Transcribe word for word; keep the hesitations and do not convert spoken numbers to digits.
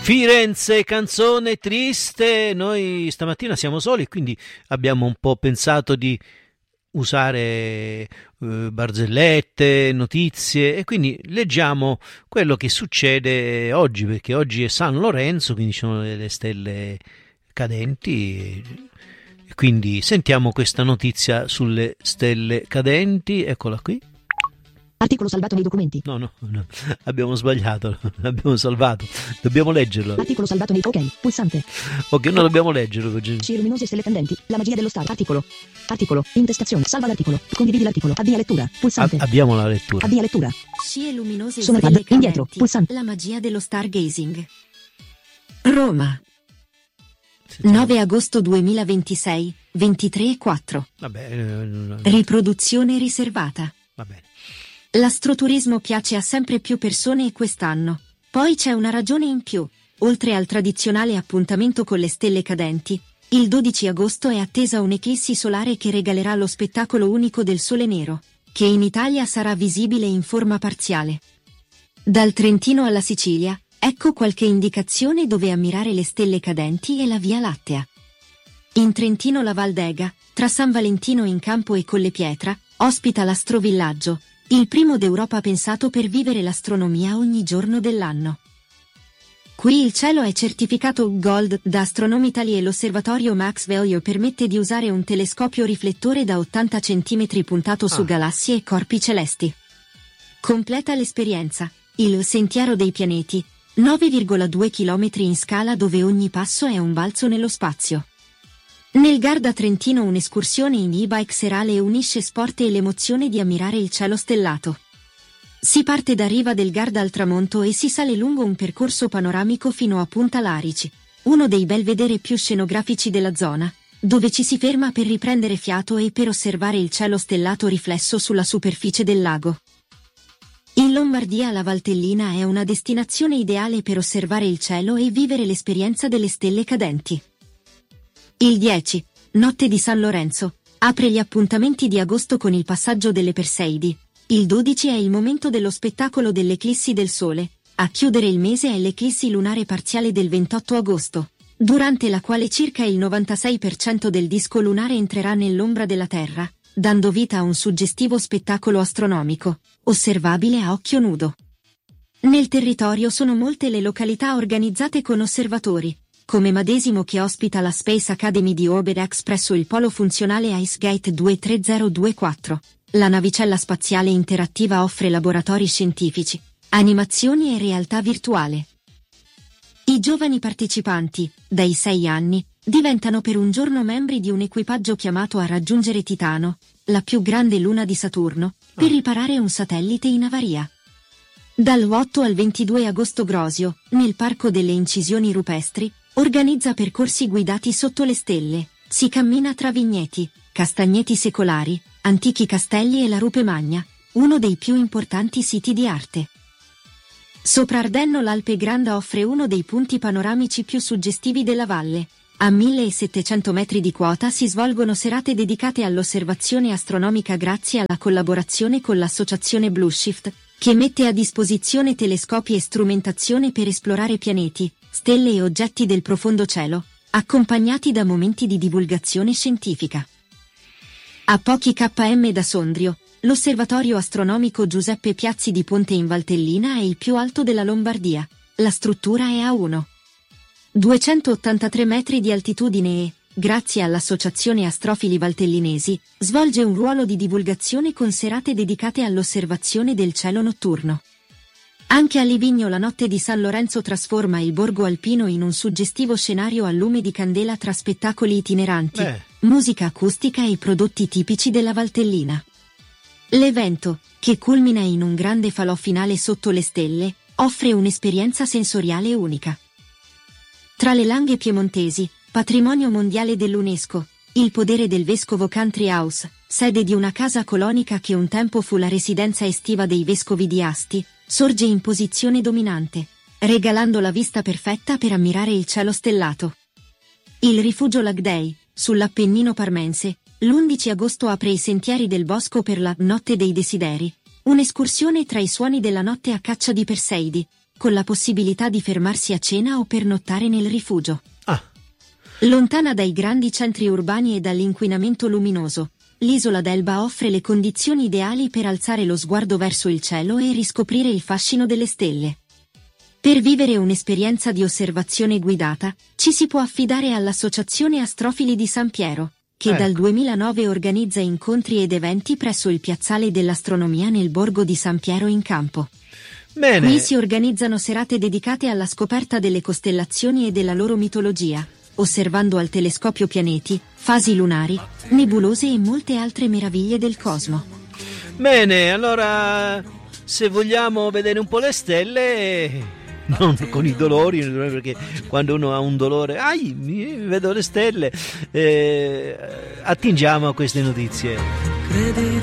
Firenze, canzone triste. Noi stamattina siamo soli, quindi abbiamo un po' pensato di usare eh, barzellette, notizie, e quindi leggiamo quello che succede oggi, perché oggi è San Lorenzo, quindi ci sono le stelle cadenti, e quindi sentiamo questa notizia sulle stelle cadenti. Eccola qui. Articolo salvato nei documenti. No, no, no, abbiamo sbagliato, l'abbiamo salvato. Dobbiamo leggerlo. Articolo salvato nei... Ok, pulsante. Ok, non dobbiamo leggerlo. Scie luminose e stelle candenti. La magia dello star. Articolo. Articolo. Intestazione. Salva l'articolo. Condividi l'articolo. Avvia lettura. Pulsante. A- abbiamo la lettura. Avvia lettura. Scie luminose e Sono stelle pad. Indietro. cadenti. Pulsante. La magia dello stargazing. Roma. nove agosto duemilaventisei, ventitré e quattro. Vabbè, eh, no, no. Riproduzione riservata. Va bene. L'astroturismo piace a sempre più persone e quest'anno. Poi c'è una ragione in più. Oltre al tradizionale appuntamento con le stelle cadenti, il dodici agosto è attesa un'eclissi solare che regalerà lo spettacolo unico del sole nero, che in Italia sarà visibile in forma parziale. Dal Trentino alla Sicilia, ecco qualche indicazione dove ammirare le stelle cadenti e la Via Lattea. In Trentino la Val d'Ega, tra San Valentino in Campo e Collepietra, ospita l'Astrovillaggio, il primo d'Europa pensato per vivere l'astronomia ogni giorno dell'anno. Qui il cielo è certificato Gold da Astronomy Italy e l'osservatorio Max Value permette di usare un telescopio riflettore da ottanta centimetri puntato su Ah. galassie e corpi celesti. Completa l'esperienza, il Sentiero dei Pianeti, nove virgola due chilometri in scala dove ogni passo è un balzo nello spazio. Nel Garda Trentino un'escursione in e-bike serale unisce sport e l'emozione di ammirare il cielo stellato. Si parte da Riva del Garda al tramonto e si sale lungo un percorso panoramico fino a Punta Larici, uno dei belvedere più scenografici della zona, dove ci si ferma per riprendere fiato e per osservare il cielo stellato riflesso sulla superficie del lago. In Lombardia la Valtellina è una destinazione ideale per osservare il cielo e vivere l'esperienza delle stelle cadenti. Il dieci, notte di San Lorenzo, apre gli appuntamenti di agosto con il passaggio delle Perseidi. Il dodici è il momento dello spettacolo dell'eclissi del Sole. A chiudere il mese è l'eclissi lunare parziale del ventotto agosto, durante la quale circa il novantasei per cento del disco lunare entrerà nell'ombra della Terra, dando vita a un suggestivo spettacolo astronomico, osservabile a occhio nudo. Nel territorio sono molte le località organizzate con osservatori, come Madesimo che ospita la Space Academy di Orbidex presso il polo funzionale IceGate due tre zero due quattro. La navicella spaziale interattiva offre laboratori scientifici, animazioni e realtà virtuale. I giovani partecipanti, dai sei anni, diventano per un giorno membri di un equipaggio chiamato a raggiungere Titano, la più grande luna di Saturno, per riparare un satellite in avaria. Dal otto al ventidue agosto Grosio, nel Parco delle Incisioni Rupestri, organizza percorsi guidati sotto le stelle, si cammina tra vigneti, castagneti secolari, antichi castelli e la Rupe Magna, uno dei più importanti siti di arte. Sopra Ardenno l'Alpe Granda offre uno dei punti panoramici più suggestivi della valle. A millesettecento metri di quota si svolgono serate dedicate all'osservazione astronomica grazie alla collaborazione con l'associazione Blue Shift, che mette a disposizione telescopi e strumentazione per esplorare pianeti, stelle e oggetti del profondo cielo, accompagnati da momenti di divulgazione scientifica. A pochi chilometri da Sondrio, l'osservatorio astronomico Giuseppe Piazzi di Ponte in Valtellina è il più alto della Lombardia. La struttura è a uno virgola duecentottantatré metri di altitudine e, grazie all'Associazione Astrofili Valtellinesi, svolge un ruolo di divulgazione con serate dedicate all'osservazione del cielo notturno. Anche a Livigno la notte di San Lorenzo trasforma il borgo alpino in un suggestivo scenario a lume di candela tra spettacoli itineranti, Beh. musica acustica e prodotti tipici della Valtellina. L'evento, che culmina in un grande falò finale sotto le stelle, offre un'esperienza sensoriale unica. Tra le langhe piemontesi, patrimonio mondiale dell'UNESCO, il podere del vescovo Country House, sede di una casa colonica che un tempo fu la residenza estiva dei vescovi di Asti, sorge in posizione dominante, regalando la vista perfetta per ammirare il cielo stellato. Il rifugio Lagdei, sull'Appennino parmense, l'undici agosto apre i sentieri del bosco per la Notte dei Desideri, un'escursione tra i suoni della notte a caccia di Perseidi, con la possibilità di fermarsi a cena o pernottare nel rifugio. Ah. Lontana dai grandi centri urbani e dall'inquinamento luminoso, l'isola d'Elba offre le condizioni ideali per alzare lo sguardo verso il cielo e riscoprire il fascino delle stelle. Per vivere un'esperienza di osservazione guidata, ci si può affidare all'Associazione Astrofili di San Piero, che Ecco. dal duemilanove organizza incontri ed eventi presso il Piazzale dell'Astronomia nel borgo di San Piero in Campo. Bene. Qui si organizzano serate dedicate alla scoperta delle costellazioni e della loro mitologia, osservando al telescopio pianeti, fasi lunari, nebulose e molte altre meraviglie del cosmo. Bene, allora se vogliamo vedere un po' le stelle, non con i dolori, perché quando uno ha un dolore, ai, mi vedo le stelle, eh, attingiamo a queste notizie. Credi